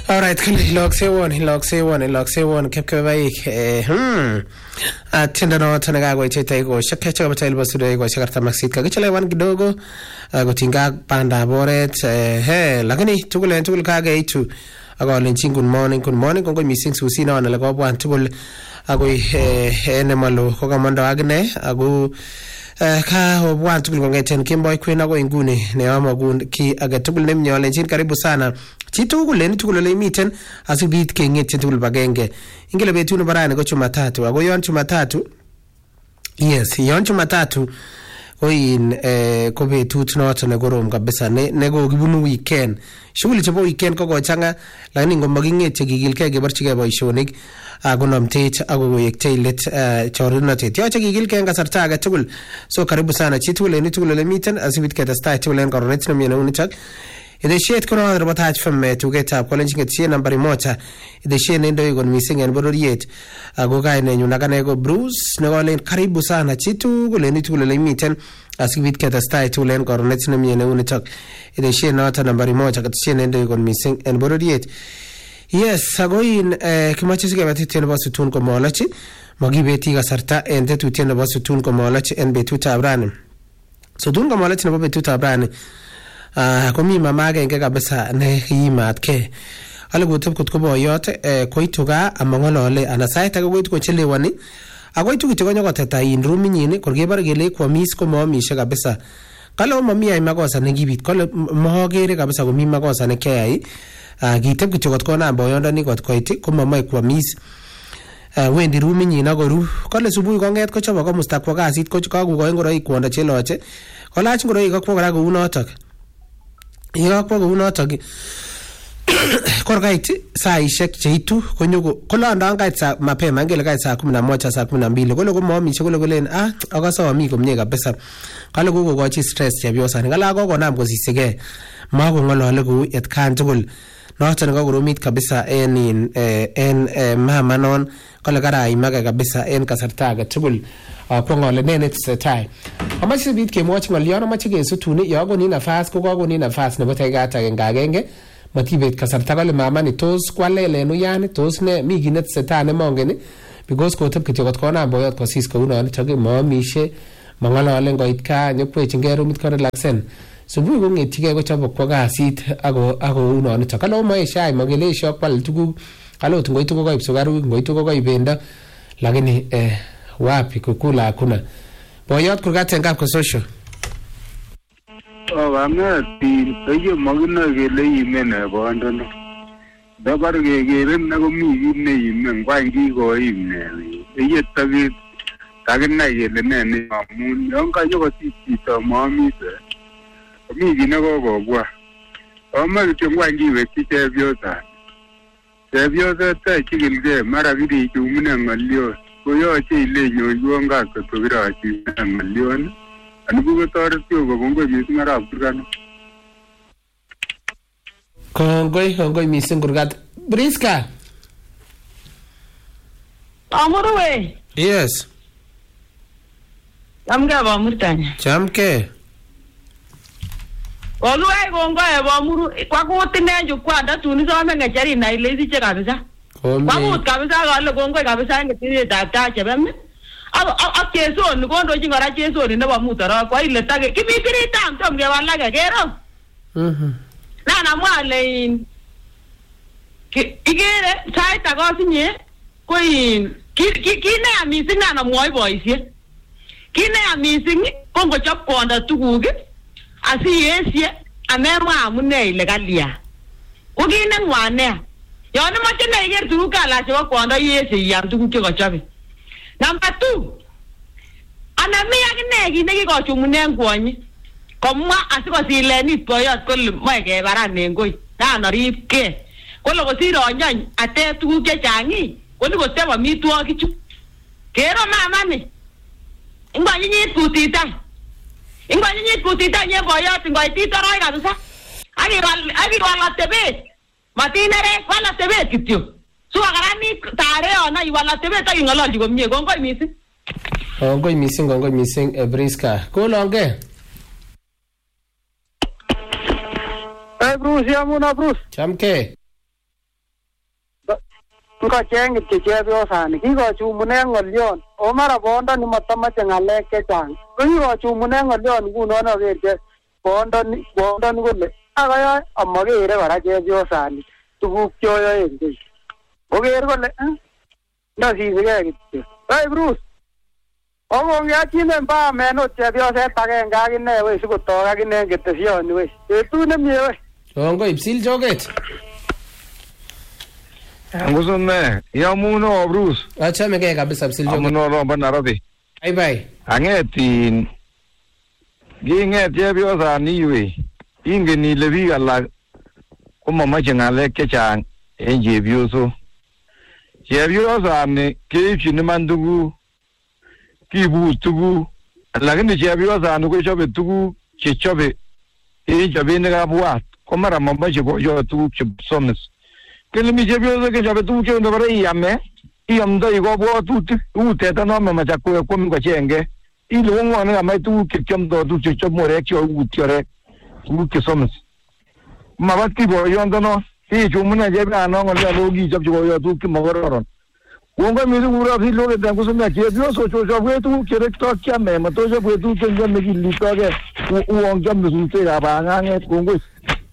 All right, log say one kept away. Tendano Tanaga, Chitego, Shakacha Hotel was today, was Shakarta Maxika, one Gidogo, Gotinga, Panda Boret, hey, Lagani, Tugul and Tulkage too. I go lynching good morning, go missing Susino and Lagobo and Tugul. I go Enemalu, Hogamando Agne, I go. Ka want to go get and Kimboy Queen ago in Guni, Neama Gun, Ki Agatubul name your legend Caribusana, Chito Gulen to Gulay meeting as you beat King it to Bagenge. Ingelabe to Barana go to Matatu. I go on to Matatu. Yes, he on to Matatu. Go in Kobe to North and Gorom Gabesa, Nego Gunu weekend. Surely to weekend Coco Changa, lining on Maging it, Gilke, Gaberchiga by Shonik. Agunam tate ago tailet chorinate yochagi gilkenga sartaga tugul so karibu sana chitul and itul lemiten as we get a style and cornetinum unitak the shade kono robot from to get up calling at sea number mota the shade endo gon missing and borodiet agoga and unaganego bruce no karibu sana chitul and itul lemiten as we get a style to learn cornetinum unitak the shade not a number mota at sea endo gon missing and borodiet. Yes, agoin kimachisiga batitene basutun ko molachi magibeti ga sarta ente tutene basutun ko molachi en betuta abrani so dun ko molachi no betuta abrani komi mamaga ngega besa ne yimat ke alago tep ko boyot ko ituga amangolole anasaita go ko chelewani ago itu kitigonyo ko tata indrumi nyine ko gebar gele ko mis ko mo misha kabisa kalo mami ay magosa ne gibit ko mohogere kabisa ko mi magosa ne kai gitep kichokot kona boyondo ni kot koiti komamai kwa mis wendi rumi nyina goru kole subui konget ko chobo ko mustakwa kasit ko kagu ko ngoroi kwonda cheloche kolach ngoroi ko kora ko unotok yo ko unotok korgaiti saishek cheitu konyogo kolanda ngait sa mapema ngele kait saa 11 saa 12 kole ko momi chekole kolen akaso mi komnye kabisa kale ko gochi stress chebiosa ngala ko konam kosisige mako ngolole ku etkan tugul noton ko gurumit kabisa en mama non kole kara imaga kabisa en kasarta ga tugul ko ngole nenet setai amachi bit ke moch ngol yono machi ke sutuni yago ni nafas ko go ni nafas ne botega ta ngagenge matibet kasarta kole mama ni tos kwalele no yani tos ne mi ginet setai ne mongeni because ko tep kityot ko na boyot ko sis ko uno ne chage mo mishe mangala ngoit ka nyokwe chingero mit ko relaxen subuhi ko ngetike ko chabo ko gasit ago uno ne takalo mo shai magele shop pal tugu alo tungo ituko ko ipsogaru ngoito ko ibenda lakini wapi kukula hakuna boyot ko gatenga ko social amati ayo magina gele imene bondono dabar gegere na ko mi ne imen kwangi ko imne yetagi kagina gele ne mamun yonka yo ko mami mi gina go bwa amma ke kwangi we kitebyoza ta chigilge mara gidi chumune ngalio ko yo chi le nyoyonga ko tobira chi ngalio anugo tor tio go bongo misingara afgano kongoi misingurgat briska amurwe yes amga ba murtanya chamke oluwe gongo ba muru kwa kutine ju kwa ndatuni so amenga chari na ile isi che kabisa kwa mut kabisa galo gongo kabisa ngitire data chebem akeso ni gondo jingara keso ni ba mutara kwa ile tage kibikiri tam ge wala ge gero na mwale igere chaita go sinye ko in kine amising na moy boisie kine amising kongo chop konda tugugi asi yesie amemwa amune ile galia ukine ngwane yoni mache na iger turuka la chwa konda yesie yam tugu che go chabe number 2 anamia kine kine ko chumune ngwonyi komwa asiko sileni boyot kol moike barane ngoi na ripke kolo ko siro nyany ate tugu che changi kolo ko teba mitwo kichu kero mama ni ingwa nyinyi putita nye boyot ngoi titoroi kabisa agi wala tebe matinere wala tebe kityo suwa karani tare ona iwala tebe ta ingololji komye gongoi missing briska kolonge Bruce, Bruce. Chamke. ngocheng kityo chepyosani kikochumune ng'olyon o mara bondoni matamache ng'alek chechang ko kikochumune ng'olyon ngunon akerche bondoni kole akoyoe amakere kora chepyosani tuguk choyoen kei oker kole ndosisikei kityo. Hey Bruce, okongeyachinen paamen ot chepyoset agenge akine wei sikotok akine ketesioni wei betut nemie wei. Kongoi Ipsil Choget. Angusune, yamuno Bruce. Achamegei kabisa Ipsil Choget. Amuno rombo Nairobi. Bye. Angetin kinget chepyosani iwe. Ingen ile biik alak komamache ng'alek chechang en chepyoso. Chepyosani keipchin iman tuguk, kibut tuguk, lakini chepyosani kochobe tuguk chechobe en chobet nekabwat ko mara mamache kochop tuguk chesomis. Kele mi chepyoso kechobe tuguk cheunda kora iyame, iyamdoi kobwotutik, uu teta nomamache kwam kochenge. Ile kong'o nekamach tuguk chekiomdoi tuguk chechop morek cheutiorek, tuguk chesomis. Mabat kiboyondono, chumune chepyano ng'olyo kichopchi koyo tuguk chemokororon. Kongoi mising kurop Loget Angusune chepyoso chochopwech tuguk cherektoi kiame, matochopwech tuguk chekiame kilitogei uon kiame suswekab ang'ang'et. Kongoi.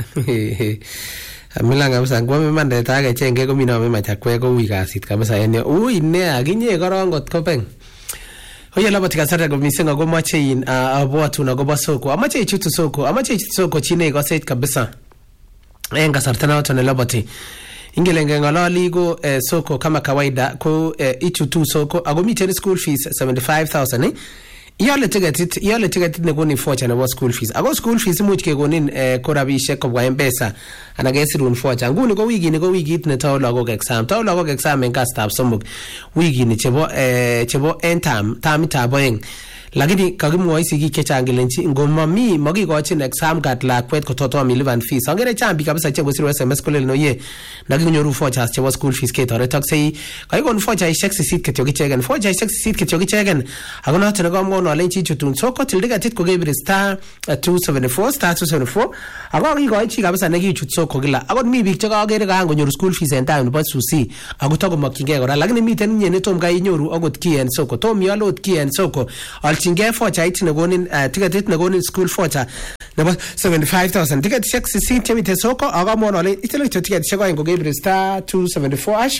Milan kabisa ngwame mandet age chenge komi nome machakwek ko ui kasit kabisa en yo. Ui nea kinye korong kot kopeng. Oye labati kasarta ko mising ako mache in abwatun akobo soko. Amache ichutu soko chine ikosech kabisa. En kasarta noto ne labati. Ingelenge ngalali ko soko kama kawaida ko ichutu soko ako miten school fees 75,000 Iole ticket ne koni focha nebo school fees. Ako school fees imuch kekonin ko rabishek kobwa M-Pesa anan kesirun focha. Nguni ko wikit ne tau lagok exam. Tau lagok exam en kastab somok. Wikini chebo end termitab oeng. Lakini kakimwoi sigik chechang kelenji ngomami makikochin exam card lakwet kototomi lipan fees. Angere chambi kabisa chebo siro SMS kolel no ye nakinyoru fochas chebo school fees ketoretokse kaikon focha ishek sisit kityo kichegen ako noto nekomwono alenchi chutun soko tildikatit kokebire star 274 ako kikoi kabisa nekichut soko kila akot mi biik chekakere kangonyoru school fees en time nebo susi ako takomakyingei kora lakini miten nye netom kai inyoru akot ki en soko tom ialot ki en soko alchingei focha it nekonin tiketit nekonin school focha nebo 75,000 tiketishek sisit chemite soko akamwono ale itele tiketishek aeng kokebire star 274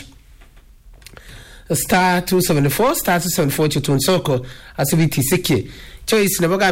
star 274 chutun soko asibiti sikye choice nebo